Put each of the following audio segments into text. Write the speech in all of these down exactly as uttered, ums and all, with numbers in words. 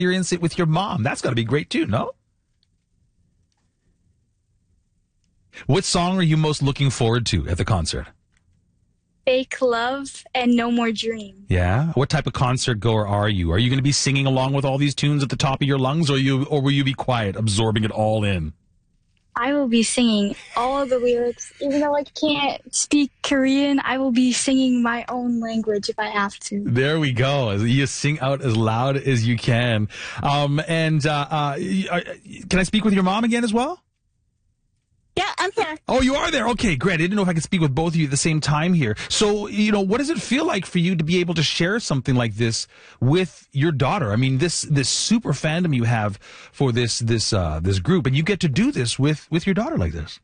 experience it with your mom. That's got to be great too, no? What song are you most looking forward to at the concert? Fake Love and No More Dream. Yeah? What type of concert goer are you? Are you going to be singing along with all these tunes at the top of your lungs, or you or will you be quiet, absorbing it all in? I will be singing all of the lyrics. Even though I can't speak Korean, I will be singing my own language if I have to. There we go. You sing out as loud as you can. Um, and uh, uh, can I speak with your mom again as well? Yeah, I'm here. Oh, you are there. Okay, great. I didn't know if I could speak with both of you at the same time here. So, you know, what does it feel like for you to be able to share something like this with your daughter? I mean, this this super fandom you have for this this uh, this group, and you get to do this with with your daughter like this.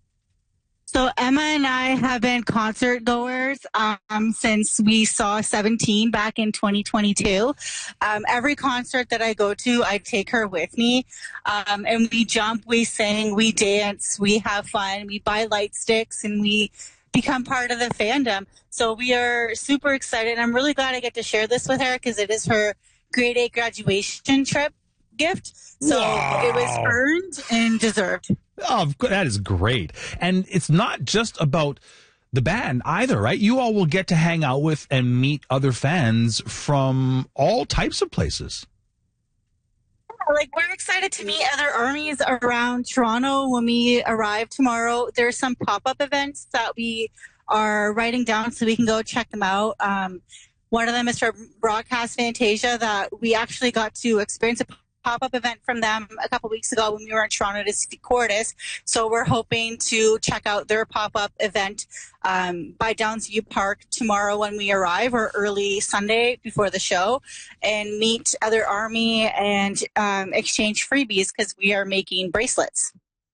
So Emma and I have been concert goers um, since we saw seventeen back in twenty twenty-two. Um, every concert that I go to, I take her with me. Um, and we jump, we sing, we dance, we have fun, we buy light sticks, and we become part of the fandom. So we are super excited. I'm really glad I get to share this with her because it is her grade eight graduation trip gift. So wow. It was earned and deserved. Oh, that is great. And it's not just about the band either, right? You all will get to hang out with and meet other fans from all types of places. Yeah, like, we're excited to meet other armies around Toronto when we arrive tomorrow. There's some pop-up events that we are writing down so we can go check them out. Um, one of them is for Broadcast Fantasia that we actually got to experience a pop-up event from them a couple weeks ago when we were in Toronto to see Cordis. So we're hoping to check out their pop-up event um, by Downsview Park tomorrow when we arrive, or early Sunday before the show, and meet other Army and um, exchange freebies because we are making bracelets.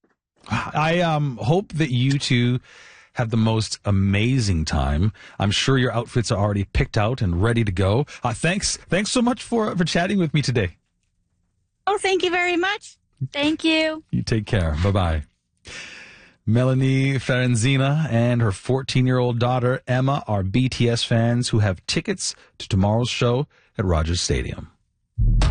I um, hope that you two have the most amazing time. I'm sure your outfits are already picked out and ready to go. Uh, thanks, thanks so much for for chatting with me today. Oh, thank you very much. Thank you. You take care. Bye-bye. Melanie Ferenzina and her fourteen-year-old daughter, Emma, are B T S fans who have tickets to tomorrow's show at Rogers Stadium.